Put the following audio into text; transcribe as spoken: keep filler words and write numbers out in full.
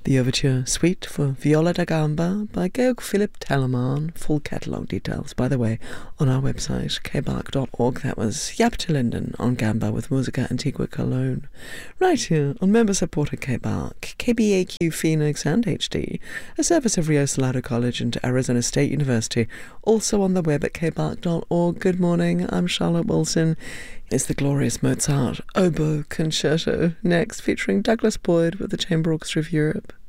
The Overture Suite for Viola da Gamba by Georg Philipp Telemann. Full catalogue details, by the way, on our website, k bark dot org. That was Jaap te Linden on Gamba with Musica Antigua Cologne. Right here on member-supported K-Bark, K B A Q Phoenix and H D, a service of Rio Salado College and Arizona State University, also on the web at k bark dot org. Good morning, I'm Charlotte Wilson. It's the glorious Mozart Oboe Concerto next, featuring Douglas Boyd with the Chamber Orchestra of Europe.